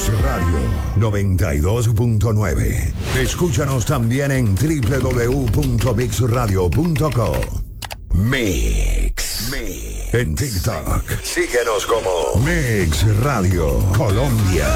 Mix Radio 92.9. Escúchanos también en www.mixradio.co. Mix. En TikTok. Síguenos como Mix Radio Colombia.